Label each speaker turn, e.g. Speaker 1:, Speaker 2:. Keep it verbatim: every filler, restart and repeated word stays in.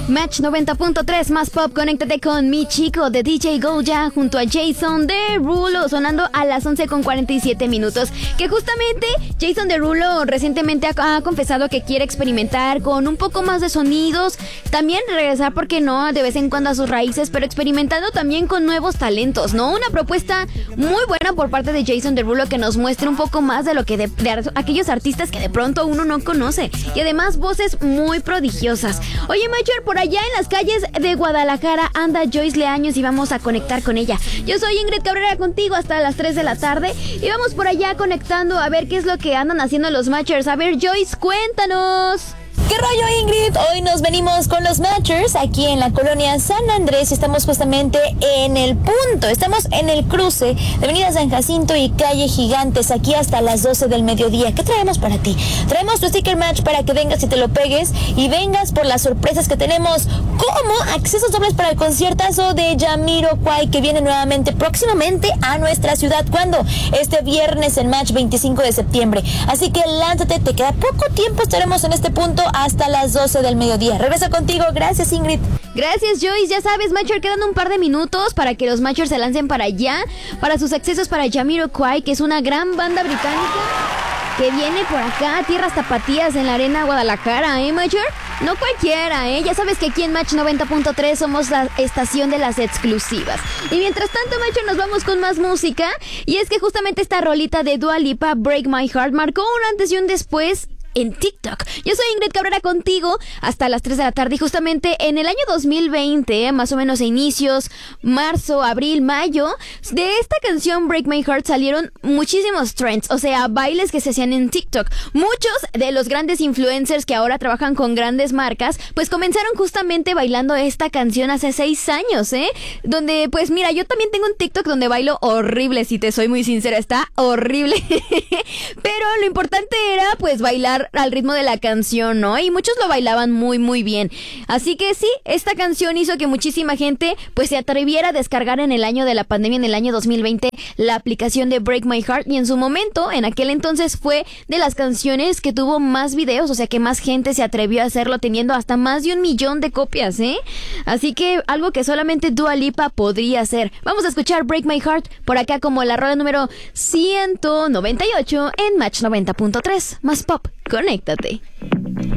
Speaker 1: Match noventa punto tres más pop, conéctate con Mi Chico de D J Goya junto a Jason Derulo, sonando a las once con cuarenta y siete minutos. Que justamente Jason Derulo recientemente ha, ha confesado que quiere experimentar con un poco más de sonidos, también regresar, ¿por qué no?, de vez en cuando a sus raíces, pero experimentando también con nuevos talentos, ¿no? Una propuesta muy buena por parte de Jason Derulo que nos muestre un poco más de lo que de, de aquellos artistas que de pronto uno no conoce, y además voces muy prodigiosas. Oye, Major, por allá en las calles de Guadalajara anda Joyce Leaños y vamos a conectar con ella. Yo soy Ingrid Cabrera, contigo hasta las tres de la tarde, y vamos por allá conectando a ver qué es lo que andan haciendo los Matchers. A ver, Joyce, cuéntanos.
Speaker 2: ¿Qué rollo, Ingrid? Hoy nos venimos con los Matchers aquí en la colonia San Andrés. Estamos justamente en el punto, estamos en el cruce de Avenida San Jacinto y Calle Gigantes, aquí hasta las doce del mediodía. ¿Qué traemos para ti? Traemos tu sticker match para que vengas y te lo pegues y vengas por las sorpresas que tenemos, como accesos dobles para el conciertazo de Jamiroquai, que viene nuevamente próximamente a nuestra ciudad. ¿Cuándo? Este viernes, el match veinticinco de septiembre. Así que lánzate, te queda poco tiempo, estaremos en este punto hasta las doce del mediodía. Regreso contigo. Gracias, Ingrid.
Speaker 1: Gracias, Joyce. Ya sabes, Matcher, quedan un par de minutos para que los Matchers se lancen para allá, para sus accesos para Jamiroquai, que es una gran banda británica que viene por acá, a tierras tapatías, en la arena Guadalajara, ¿eh, Matcher? No cualquiera, ¿eh? Ya sabes que aquí en Match noventa punto tres somos la estación de las exclusivas. Y mientras tanto, Matcher, nos vamos con más música. Y es que justamente esta rolita de Dua Lipa, Break My Heart, marcó un antes y un después en TikTok. Yo soy Ingrid Cabrera, contigo hasta las tres de la tarde, y justamente en el año dos mil veinte, más o menos a inicios, marzo, abril, mayo, de esta canción Break My Heart salieron muchísimos trends, o sea, bailes que se hacían en TikTok. Muchos de los grandes influencers que ahora trabajan con grandes marcas, pues comenzaron justamente bailando esta canción hace seis años, ¿eh? Donde, pues mira, yo también tengo un TikTok donde bailo horrible, si te soy muy sincera, está horrible. Pero lo importante era, pues, bailar al ritmo de la canción, ¿no? Y muchos lo bailaban muy, muy bien. Así que sí, esta canción hizo que muchísima gente, pues, se atreviera a descargar en el año de la pandemia, en el año dos mil veinte, la aplicación de Break My Heart, y en su momento, en aquel entonces, fue de las canciones que tuvo más videos, o sea, que más gente se atrevió a hacerlo, teniendo hasta más de un millón de copias, ¿eh? Así que algo que solamente Dua Lipa podría hacer. Vamos a escuchar Break My Heart por acá como la rola número ciento noventa y ocho en Match noventa punto tres. Más pop, conéctate.